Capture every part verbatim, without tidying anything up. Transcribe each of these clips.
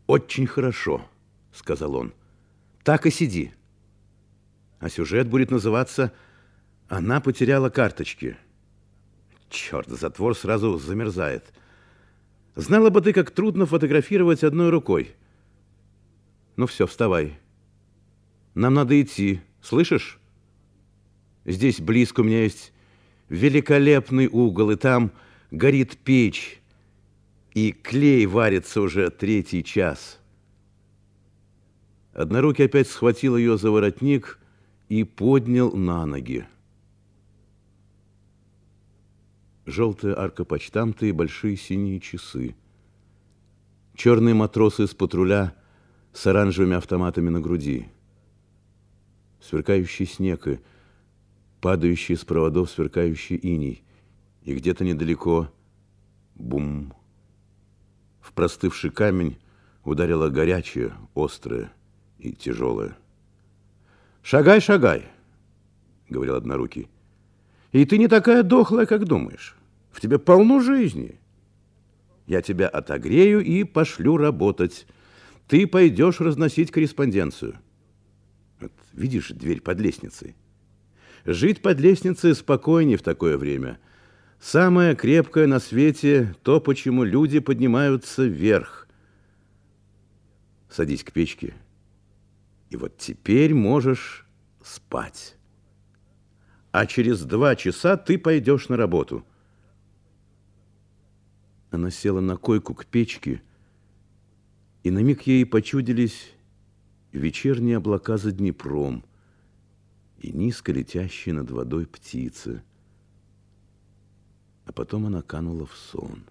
Очень хорошо, сказал он. Так и сиди. А сюжет будет называться «Она потеряла карточки». Черт, затвор сразу замерзает. Знала бы ты, как трудно фотографировать одной рукой. Ну все, вставай. Нам надо идти, слышишь? Здесь близко у меня есть великолепный угол, и там горит печь, и клей варится уже третий час. Однорукий опять схватил ее за воротник и поднял на ноги. Желтая арка почтамта и большие синие часы. Черные матросы из патруля с оранжевыми автоматами на груди. Сверкающий снег и падающий с проводов сверкающий иней. И где-то недалеко бум. В простывший камень ударило горячее, острое и тяжелое. «Шагай, шагай!» — говорил Однорукий. «И ты не такая дохлая, как думаешь. В тебе полно жизни. Я тебя отогрею и пошлю работать. Ты пойдешь разносить корреспонденцию. Вот, видишь дверь под лестницей? Жить под лестницей спокойнее в такое время. Самое крепкое на свете то, почему люди поднимаются вверх. Садись к печке, и вот теперь можешь спать. А через два часа ты пойдешь на работу». Она села на койку к печке, и на миг ей почудились вечерние облака за Днепром и низко летящие над водой птицы. А потом она канула в сон.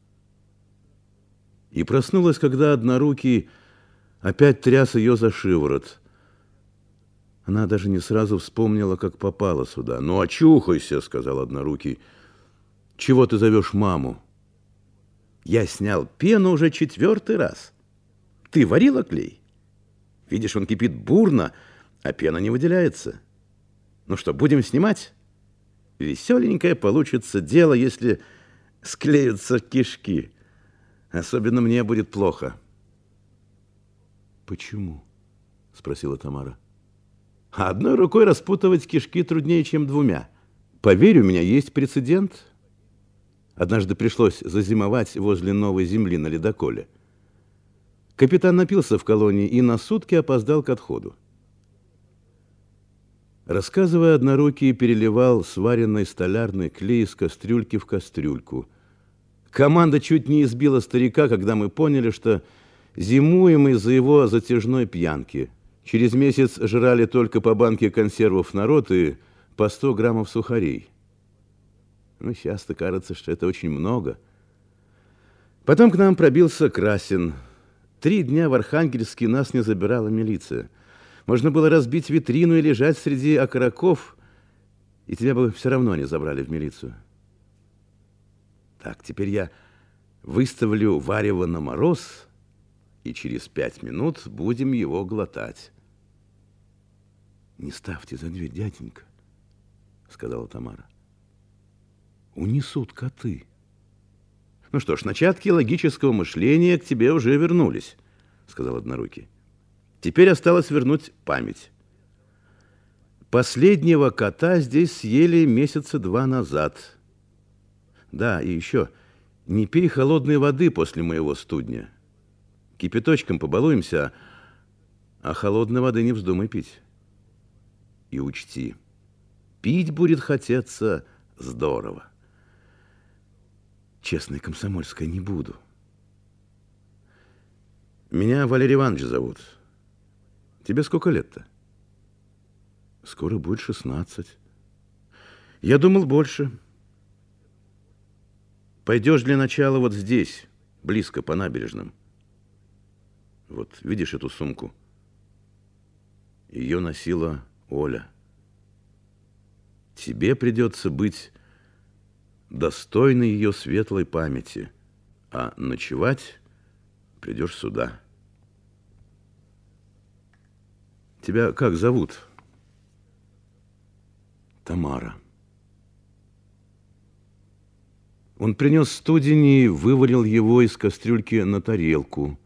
И проснулась, когда Однорукий опять тряс ее за шиворот. Она даже не сразу вспомнила, как попала сюда. «Ну, очухайся», — сказал Однорукий. «Чего ты зовешь маму?» «Я снял пену уже четвертый раз. Ты варила клей? Видишь, он кипит бурно, а пена не выделяется. Ну что, будем снимать? Веселенькое получится дело, если склеются кишки. Особенно мне будет плохо». «Почему?» — спросила Тамара. «А одной рукой распутывать кишки труднее, чем двумя. Поверь, у меня есть прецедент». Однажды пришлось зазимовать возле Новой Земли на ледоколе. Капитан напился в колонии и на сутки опоздал к отходу. Рассказывая, Однорукий переливал сваренный столярный клей из кастрюльки в кастрюльку. Команда чуть не избила старика, когда мы поняли, что зимуем из-за его затяжной пьянки. Через месяц жрали только по банке консервов народ и по сто граммов сухарей. Ну, сейчас-то кажется, что это очень много. Потом к нам пробился Красин. Три дня в Архангельске нас не забирала милиция. Можно было разбить витрину и лежать среди окороков, и тебя бы все равно не забрали в милицию. Так, теперь я выставлю варево на мороз, и через пять минут будем его глотать. «Не ставьте за дверь, дяденька», — сказала Тамара. «Унесут коты». «Ну что ж, начатки логического мышления к тебе уже вернулись», — сказал Однорукий. «Теперь осталось вернуть память. Последнего кота здесь съели месяца два назад. Да, и еще, не пей холодной воды после моего студня. Кипяточком побалуемся, а холодной воды не вздумай пить. И учти, пить будет хотеться здорово. Честной комсомольской не буду. Меня Валерий Иванович зовут. Тебе сколько лет-то?» «Скоро будет шестнадцать». «Я думал, больше. Пойдешь для начала вот здесь, близко по набережным. Вот видишь эту сумку? Ее носила Оля. Тебе придется быть достойной ее светлой памяти, а ночевать придешь сюда. Тебя как зовут?» «Тамара». Он принес студень и вывалил его из кастрюльки на тарелку.